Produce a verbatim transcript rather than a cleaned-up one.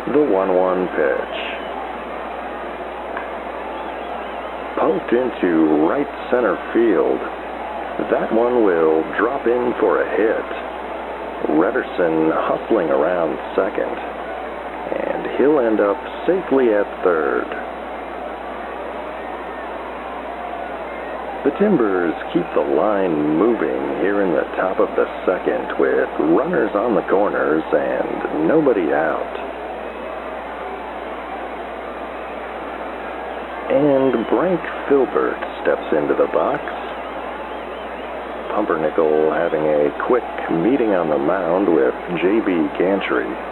The one one pitch. Poked into right center field. That one will drop in for a hit. Redderson hustling around second. And he'll end up safely at third. The Timbers keep the line moving here in the top of the second with runners on the corners and nobody out. And Frank Filbert steps into the box. Pumpernickel having a quick meeting on the mound with J B Gantry.